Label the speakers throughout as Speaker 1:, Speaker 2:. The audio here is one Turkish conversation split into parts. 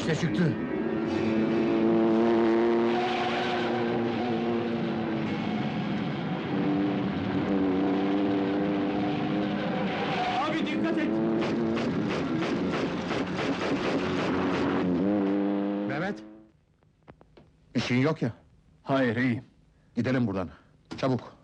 Speaker 1: İşte çıktı.
Speaker 2: Abi dikkat et!
Speaker 1: Mehmet! Bir şeyin yok ya.
Speaker 2: Hayır, iyiyim.
Speaker 1: Gidelim buradan. Çabuk.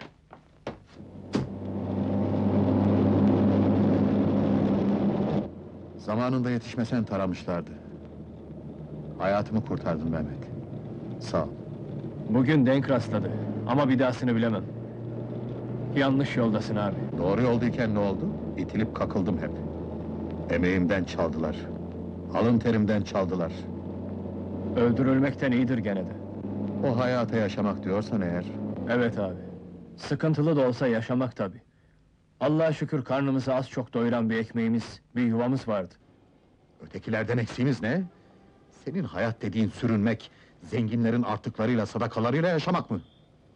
Speaker 1: Zamanında yetişmesen taramışlardı. Hayatımı kurtardın Mehmet. Sağ ol.
Speaker 2: Bugün denk rastladı ama bir dahasını bilemem. Yanlış yoldasın abi.
Speaker 1: Doğru yoldayken ne oldu? İtilip kakıldım hep. Emeğimden çaldılar. Alın terimden çaldılar.
Speaker 2: Öldürülmekten iyidir gene de.
Speaker 1: O hayata yaşamak diyorsan eğer...
Speaker 2: Evet abi. Sıkıntılı da olsa yaşamak tabii. Allah'a şükür karnımızı az çok doyuran bir ekmeğimiz, bir yuvamız vardı.
Speaker 1: Ötekilerden eksiğimiz ne? Senin hayat dediğin sürünmek, zenginlerin artıklarıyla, sadakalarıyla yaşamak mı?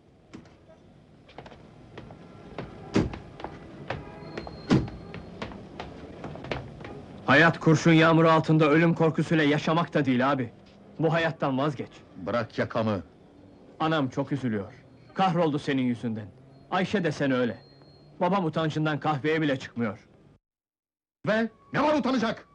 Speaker 2: Hayat kurşun yağmuru altında ölüm korkusuyla yaşamak da değil abi. Bu hayattan vazgeç.
Speaker 1: Bırak yakamı!
Speaker 2: Anam çok üzülüyor. Kahroldu senin yüzünden. Ayşe de sen öyle. Babam utancından kahveye bile çıkmıyor.
Speaker 1: Ve ne var utanacak?